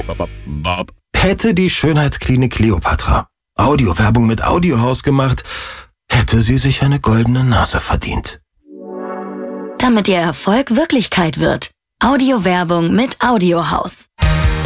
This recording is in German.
Hätte die Schönheitsklinik Kleopatra Audiowerbung mit Audiohaus gemacht, hätte sie sich eine goldene Nase verdient. Damit Ihr Erfolg Wirklichkeit wird. Audiowerbung mit Audiohaus.